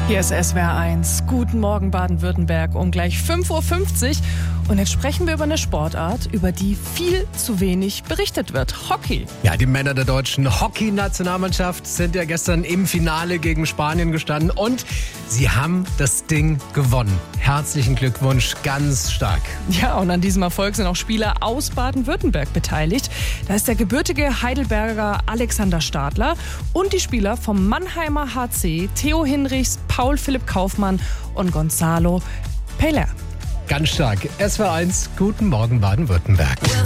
Hier ist SWR 1. Guten Morgen Baden-Württemberg um gleich 5:50 Uhr. Und jetzt sprechen wir über eine Sportart, über die viel zu wenig berichtet wird. Hockey. Ja, die Männer der deutschen Hockey-Nationalmannschaft sind ja gestern im Finale gegen Spanien gestanden und sie haben das Ding gewonnen. Herzlichen Glückwunsch, ganz stark. Ja, und an diesem Erfolg sind auch Spieler aus Baden-Württemberg beteiligt. Da ist der gebürtige Heidelberger Alexander Stadler und die Spieler vom Mannheimer HC, Theo Hinrichs, Paul Philipp Kaufmann und Gonzalo Peyler. Ganz stark. SWR 1, guten Morgen Baden-Württemberg.